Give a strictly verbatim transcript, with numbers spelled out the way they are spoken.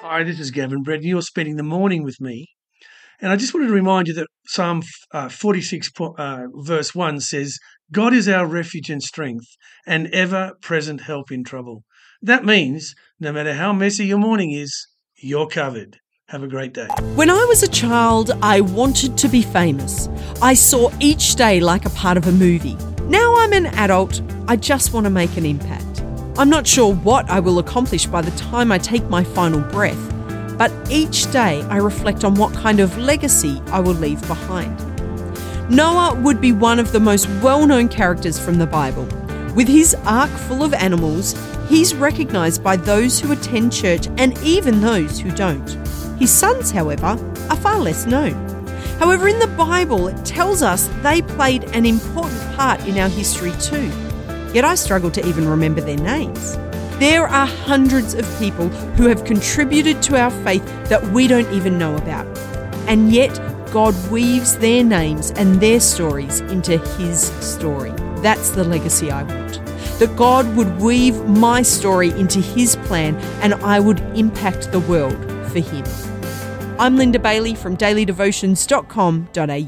Hi, this is Gavin Brett, and you're spending the morning with me. And I just wanted to remind you that Psalm uh, forty-six, uh, verse one says, God is our refuge and strength, and ever-present help in trouble. That means no matter how messy your morning is, you're covered. Have a great day. When I was a child, I wanted to be famous. I saw each day like a part of a movie. Now I'm an adult, I just want to make an impact. I'm not sure what I will accomplish by the time I take my final breath, but each day I reflect on what kind of legacy I will leave behind. Noah would be one of the most well-known characters from the Bible. With his ark full of animals, he's recognised by those who attend church and even those who don't. His sons, however, are far less known. However, in the Bible, it tells us they played an important part in our history too. Yet I struggle to even remember their names. There are hundreds of people who have contributed to our faith that we don't even know about. And yet, God weaves their names and their stories into His story. That's the legacy I want. That God would weave my story into His plan and I would impact the world for Him. I'm Linda Bailey from daily devotions dot com dot a u.